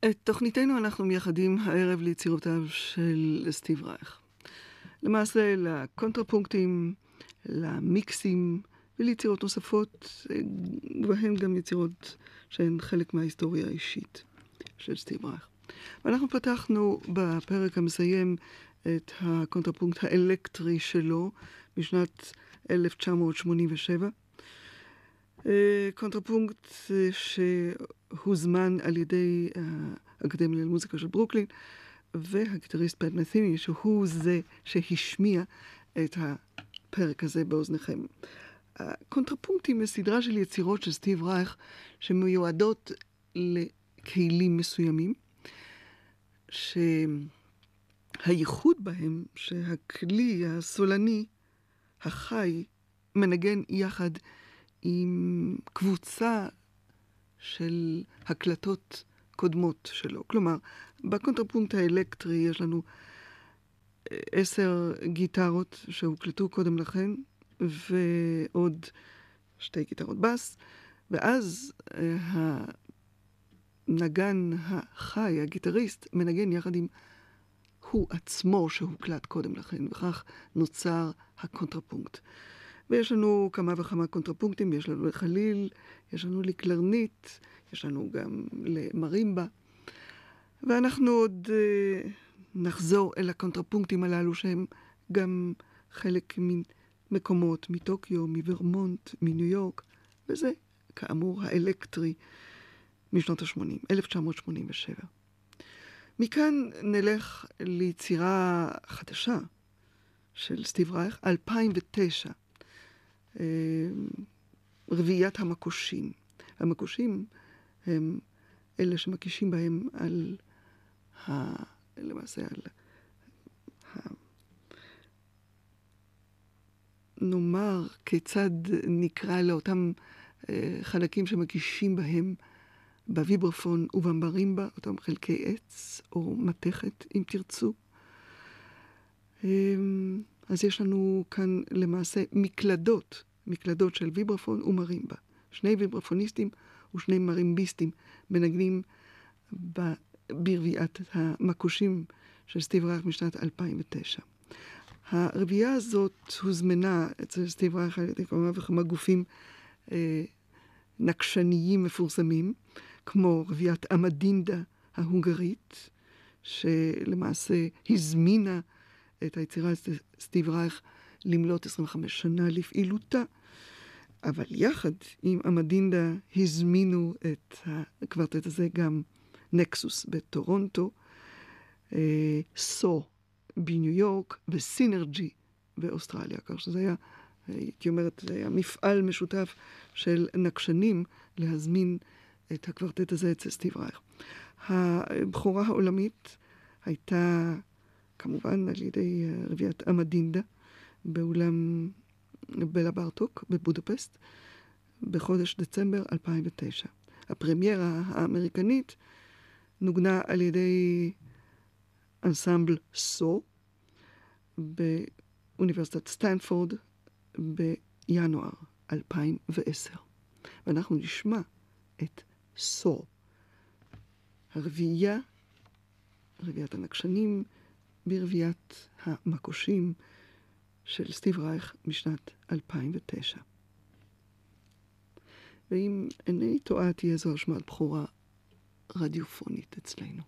את תוכניתנו אנחנו מייחדים הערב ליצירותיו של סטיב רייך. למעשה לקונטרפונקטים, למיקסים וליצירות נוספות, ובהן גם יצירות שהן חלק מההיסטוריה האישית של סטיב רייך. ואנחנו פתחנו בפרק המסיים את הקונטרפונקט האלקטרי שלו בשנת 1987. קונטרפונקט שהוזמן על ידי האקדמיה למוזיקה של ברוקלין, והגיטריסט פט מת'יני, שהוא זה שהשמיע את הפרק הזה באוזניכם. הקונטרפונקטים מסדרה של יצירות של סטיב רייך שמיועדות לקהילים מסוימים, שהייחוד בהם שהכלי הסולני החי מנגן יחד עם קבוצה של הקלטות קודמות שלו. כלומר, בקונטרפונקט האלקטרי יש לנו 10 גיטרות שהוקלטו קודם לכן, ועוד 2 גיטרות בס, ואז הנגן החי, הגיטריסט, מנגן יחד עם הוא עצמו שהוקלט קודם לכן, וכך נוצר הקונטרפונקט. ויש לנו כמה וכמה קונטרפונקטים, יש לנו לחליל, יש לנו לקלרנית, יש לנו גם למרימבה. ואנחנו עוד נחזור אל הקונטרפונקטים הללו שהם גם חלק ממקומות, מטוקיו, מוורמונט, מניו יורק, וזה כאמור האלקטרי משנות ה-80, 1987. מכאן נלך ליצירה חדשה של סטיב רייך, 2009. רביעיית המקושים. המקושים הם אלה שמקישים בהם על למעשה על נאמר כיצד נקרא לאותם חלקים שמקישים בהם בוויברפון ובמרימבה, אותם חלקי עץ או מתכת אם תרצו. אז יש לנו כאן למעשה מקלדות של ויברפון ומרימבה. 2 ויברפוניסטים ו2 מרימביסטים מנגנים ברביעיית המקושים של סטיב רייך משנת 2009. הרביעייה הזאת הוזמנה אצל סטיב רייך על ידי כמה וכמה גופים נקשניים מפורסמים, כמו רביעיית אמדינדה ההונגרית, שלמעשה הזמינה את היצירה סטיב רייך למלות 25 שנה לפעילותה, אבל יחד עם אמדינדה הזמינו את הקוורטט הזה גם נקסוס בטורונטו, סו בניו יורק וסינרג'י באוסטרליה, כך שזה היה, הייתי אומרת, זה היה מפעל משותף של נקשנים להזמין את הקוורטט הזה אצל סטיב רייך. הבכורה העולמית הייתה כמובן על ידי רביעיית אמדינדה באולם בלה בארטוק בבודפסט בחודש דצמבר 2009. הפרמיירה האמריקנית נוגנה על ידי אנסמבל סו באוניברסיטת סטנפורד בינואר 2010. ואנחנו נשמע את סו, הרביעיית הנקשנים ברביעיית המקושים של סטיב רייך משנת 2009. ואם אינני טועה, תהיה זו השמעת בכורה רדיופונית אצלנו.